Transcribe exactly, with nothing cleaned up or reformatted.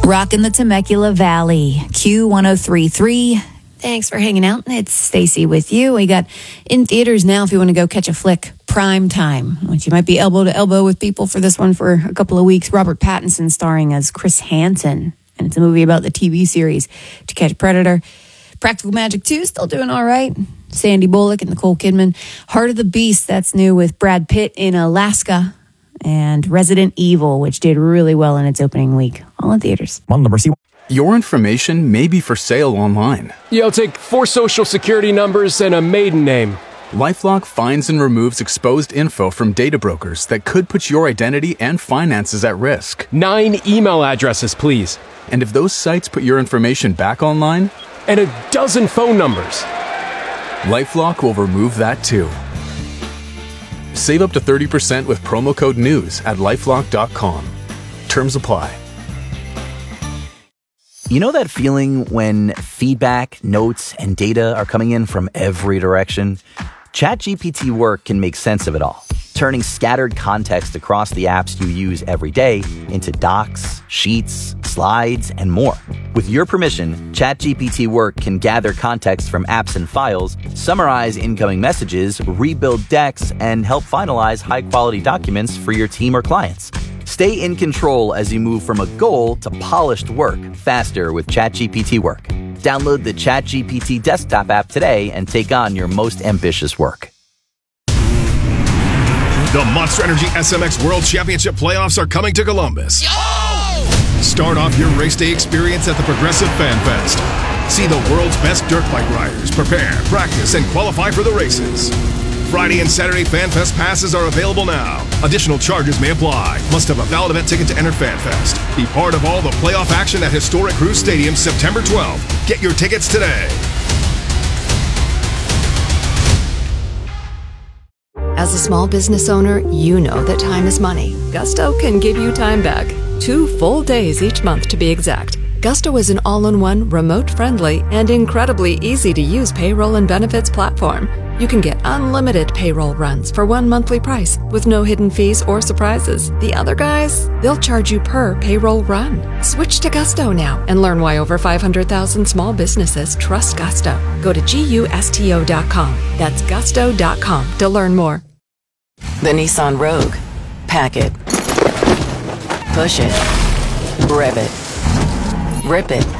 Rockin' the Temecula Valley, Q ten thirty-three. Thanks for hanging out. It's Stacy with you. We got in theaters now if you want to go catch a flick, Prime Time, which you might be elbow to elbow with people for this one for a couple of weeks. Robert Pattinson starring as Chris Hansen, and it's a movie about the T V series To Catch a Predator. Practical Magic two, still doing all right. Sandy Bullock and Nicole Kidman. Heart of the Beast, that's new with Brad Pitt in Alaska. And Resident Evil, which did really well in its opening week. All in theaters. Model number C. Your information may be for sale online. Yeah, I'll take four social security numbers and a maiden name. LifeLock finds and removes exposed info from data brokers that could put your identity and finances at risk. Nine email addresses, please. And if those sites put your information back online? And a dozen phone numbers. LifeLock will remove that too. Save up to thirty percent with promo code NEWS at lifelock dot com. Terms apply. You know that feeling when feedback, notes, and data are coming in from every direction? ChatGPT Work can make sense of it all, turning scattered context across the apps you use every day into docs, sheets, slides, and more. With your permission, ChatGPT Work can gather context from apps and files, summarize incoming messages, rebuild decks, and help finalize high-quality documents for your team or clients. Stay in control as you move from a goal to polished work faster with ChatGPT Work. Download the ChatGPT desktop app today and take on your most ambitious work. The Monster Energy S M X World Championship playoffs are coming to Columbus. Yo! Start off your race day experience at the Progressive Fan Fest. See the world's best dirt bike riders prepare, practice, and qualify for the races. Friday and Saturday Fan Fest passes are available now. Additional charges may apply. Must have a valid event ticket to enter Fan Fest. Be part of all the playoff action at historic Cruise Stadium September twelfth. Get your tickets today. As a small business owner, you know that time is money. Gusto can give you time back. Two full days each month to be exact. Gusto is an all-in-one, remote-friendly, and incredibly easy-to-use payroll and benefits platform. You can get unlimited payroll runs for one monthly price with no hidden fees or surprises. The other guys, they'll charge you per payroll run. Switch to Gusto now and learn why over five hundred thousand small businesses trust Gusto. Go to gusto dot com. That's gusto dot com to learn more. The Nissan Rogue. Pack it. Push it. Rev it. Rip it.